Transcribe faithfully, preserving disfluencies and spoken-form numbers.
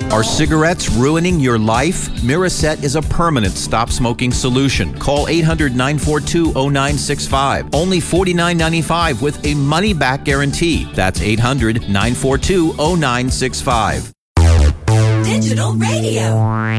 Are cigarettes ruining your life? Miraset is a permanent stop-smoking solution. Call eight hundred, nine four two, zero nine six five. Only forty-nine ninety-five with a money-back guarantee. That's eight hundred, nine four two, zero nine six five. Digital Radio.